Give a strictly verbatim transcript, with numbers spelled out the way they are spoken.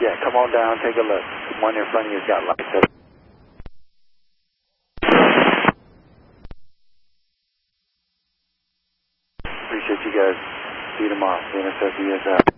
Yeah, come on down, take a look. The one in front of you's got lights up. Appreciate you guys. See you tomorrow. C N S S E S out.